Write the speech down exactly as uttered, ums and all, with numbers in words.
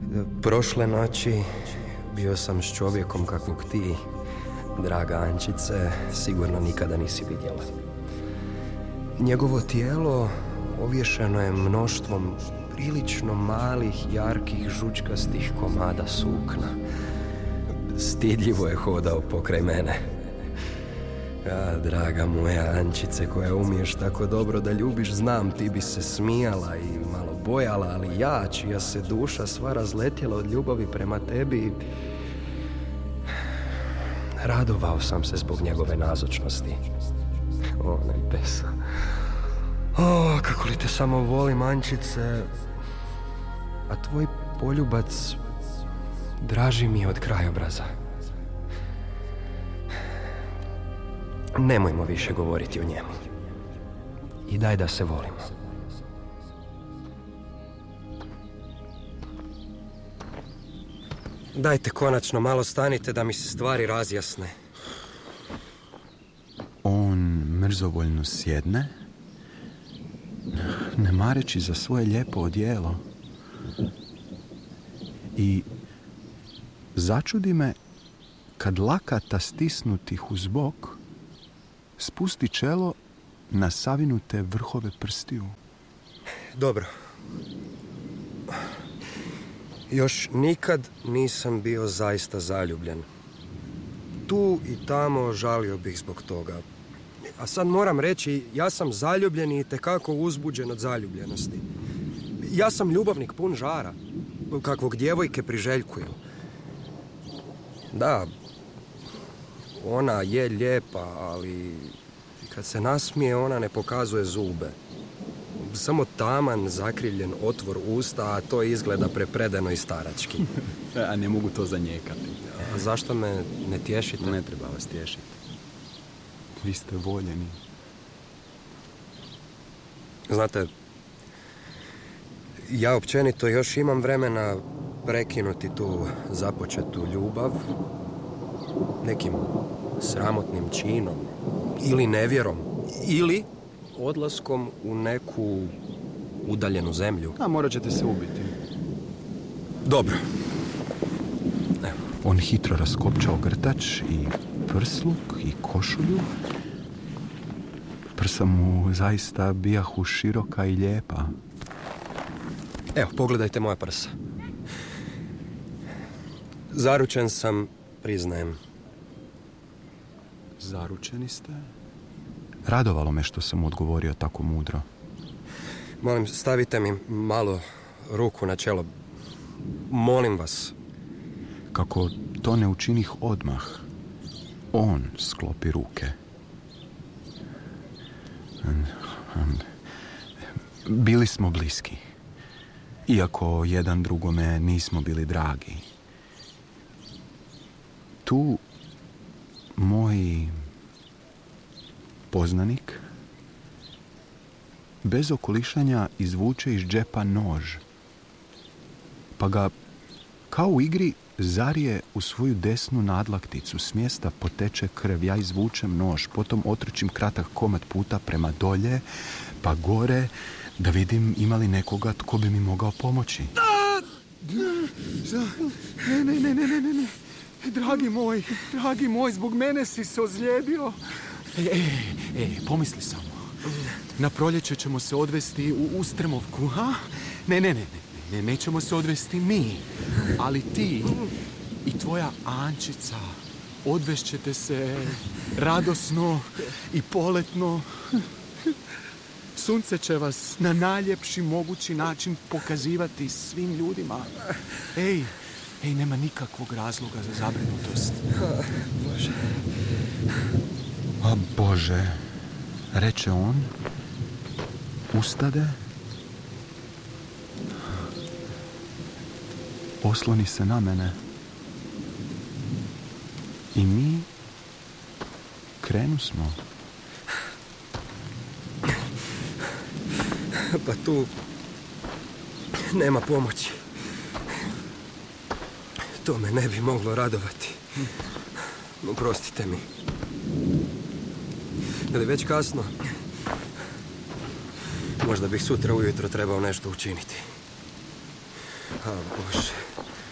Prošle noći bio sam s čovjekom kakvog ti, draga Ančice, sigurno nikada nisi vidjela. Njegovo tijelo ovješeno je mnoštvom prilično malih, jarkih, žučkastih komada sukna. Stidljivo je hodao pokraj mene. A, draga moja Ančice, koja umiješ tako dobro da ljubiš, znam, ti bi se smijala i malo bojala, ali ja, čija se duša sva razletjela od ljubavi prema tebi, radovao sam se zbog njegove nazočnosti. O, nebesa. O, kako li te samo volim, Ančice. A tvoj poljubac draži mi je od krajobraza. Nemojmo više govoriti o njemu. I daj da se volimo. Dajte konačno malo stanite da mi se stvari razjasne. On mrzovoljno sjedne, ne mareći za svoje lijepo odijelo. I začudi me kad lakata stisnutih uz bok spusti čelo na savinute vrhove prstiju. Dobro. Još nikad nisam bio zaista zaljubljen. Tu i tamo žalio bih zbog toga. A sad moram reći, ja sam zaljubljen i itekako uzbuđen od zaljubljenosti. Ja sam ljubavnik pun žara, kakvog djevojke priželjkuju. Da, ona je lijepa, ali kad se nasmije, ona ne pokazuje zube. Samo taman, zakrivljen otvor usta, a to izgleda prepredeno i starački. A ne mogu to zanijekati. A zašto me ne tješite? Ne treba vas tješiti. Vi ste voljeni. Znate, ja općenito još imam vremena prekinuti tu započetu ljubav nekim sramotnim činom ili nevjerom ili odlaskom u neku udaljenu zemlju. A morat ćete se ubiti. Dobro. Evo. On hitro raskopčao grtač i prsluk i košulju. Prsa mu zaista bijahu široka i lijepa. Evo, pogledajte moja prsa. Zaručen sam, priznajem. Zaručeni ste? Radovalo me što sam odgovorio tako mudro. Molim, stavite mi malo ruku na čelo. Molim vas. Kako to ne učinih odmah, on sklopi ruke. Bili smo bliski. Iako jedan drugome nismo bili dragi. Tu moj poznanik bez okolišanja izvuče iz džepa nož, pa ga kao u igri zarije u svoju desnu nadlakticu. S mjesta poteče krv, ja izvučem nož, potom otrčim kratak komad puta prema dolje, pa gore, da vidim ima li nekoga tko bi mi mogao pomoći. Ne, ne, ne, ne, ne, ne. Dragi moj, dragi moj, zbog mene si se ozlijedio. E, e, e, pomisli samo. Na proljeće ćemo se odvesti u Ustrmovku, ha? Ne, ne, ne, ne, ne, nećemo se odvesti mi. Ali ti i tvoja Ančica odvešćete se radosno i poletno. Sunce će vas na najljepši mogući način pokazivati svim ljudima. Ej, ej, nema nikakvog razloga za zabrinutost. Bože. A Bože, reče on, ustade, osloni se na mene i mi krenu smo. Pa tu nema pomoći. To me ne bi moglo radovati. Oprostite mi. Je li već kasno? Možda bih sutra ujutro trebao nešto učiniti. A, Bože.